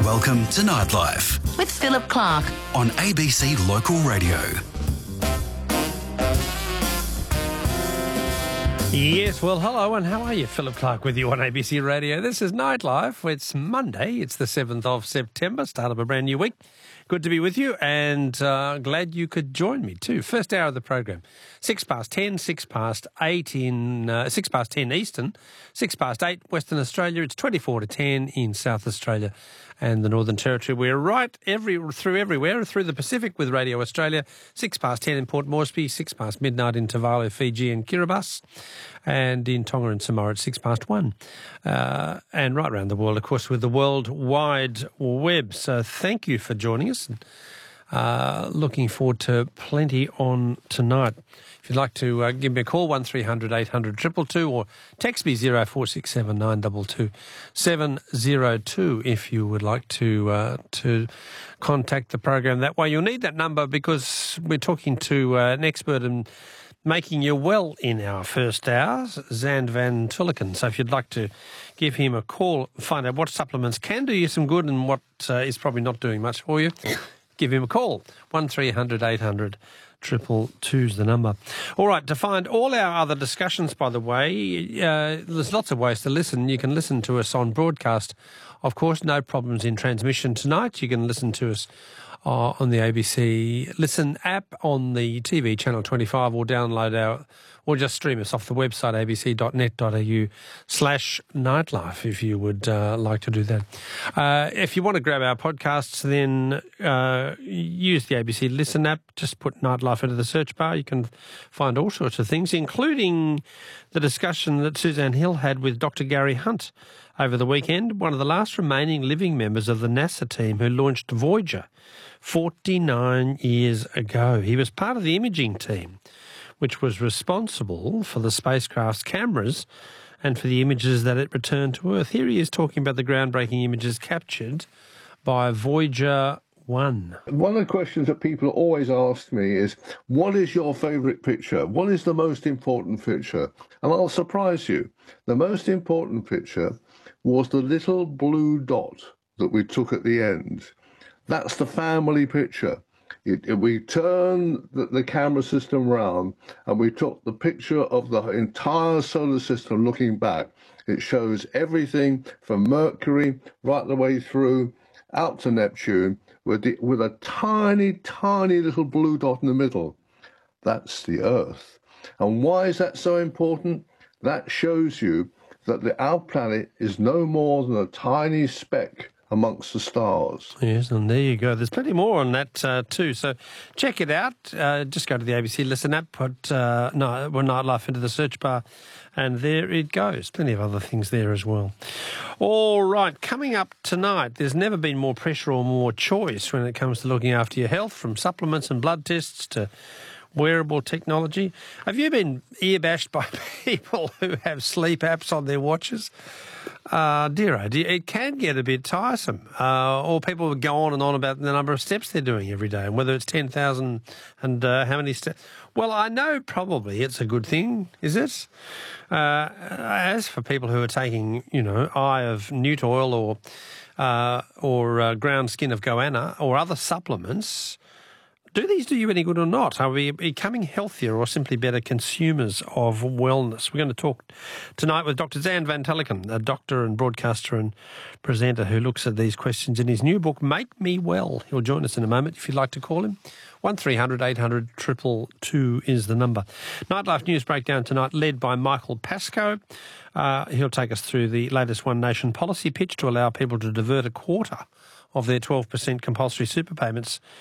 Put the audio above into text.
Welcome to Nightlife with Philip Clark on ABC Local Radio. Yes, well, hello and how are you? Philip Clark with you on ABC Radio. This is Nightlife. It's Monday. It's the 7th of September, start of a brand new week. Good to be with you and glad you could join me too. First hour of the program, 6 past 10, 6 past 8 in 6 past 10 Eastern, 6 past 8 Western Australia. It's 24 to 10 in South Australia and the Northern Territory. We're right through everywhere, through the Pacific with Radio Australia, 6 past 10 in Port Moresby, 6 past midnight in Tuvalu, Fiji and Kiribati, and in Tonga and Samoa at 6 past 1. And right around the world, of course, with the World Wide Web. So thank you for joining us. And, looking forward to plenty on tonight. If you'd like to give me a call, 1300 800 222, or text me 0467 922 702 if you would like to contact the program that way. You'll need that number because we're talking to an expert in making you well in our first hour, Zand van Tulleken. So if you'd like to give him a call, find out what supplements can do you some good and what is probably not doing much for you, give him a call. 1300 800 222 is the number. All right, to find all our other discussions, by the way, there's lots of ways to listen. You can listen to us on broadcast. Of course, no problems in transmission tonight. You can listen to us on the ABC Listen app on the TV channel 25, or or just stream us off the website abc.net.au/nightlife if you would like to do that. If you want to grab our podcasts, then use the ABC Listen app. Just put Nightlife into the search bar. You can find all sorts of things, including the discussion that Suzanne Hill had with Dr. Gary Hunt over the weekend, one of the last remaining living members of the NASA team who launched Voyager 49 years ago. He was part of the imaging team, which was responsible for the spacecraft's cameras and for the images that it returned to Earth. Here he is talking about the groundbreaking images captured by Voyager 1. One of the questions that people always ask me is, what is your favourite picture? What is the most important picture? And I'll surprise you. The most important picture was the little blue dot that we took at the end. That's the family picture. We turned the camera system round and we took the picture of the entire solar system looking back. It shows everything from Mercury right the way through out to Neptune with a tiny, tiny little blue dot in the middle. That's the Earth. And why is that so important? That shows you that our planet is no more than a tiny speck amongst the stars. Yes, and there you go. There's plenty more on that too. So check it out. Just go to the ABC Listen app, put Nightlife into the search bar, and there it goes. Plenty of other things there as well. All right, coming up tonight, there's never been more pressure or more choice when it comes to looking after your health, from supplements and blood tests to wearable technology. Have you been ear-bashed by people who have sleep apps on their watches? Dear, it can get a bit tiresome. Or people go on and on about the number of steps they're doing every day and whether it's 10,000 and how many steps. Well, I know probably it's a good thing, is it? As for people who are taking, Eye of Newt oil or ground skin of goanna or other supplements, do these do you any good or not? Are we becoming healthier or simply better consumers of wellness? We're going to talk tonight with Dr. Zand van Tulleken, a doctor and broadcaster and presenter who looks at these questions in his new book, Make Me Well. He'll join us in a moment if you'd like to call him. 1300 800 222 is the number. Nightlife News Breakdown tonight, led by Michael Pascoe. He'll take us through the latest One Nation policy pitch to allow people to divert a quarter of their 12% compulsory super payments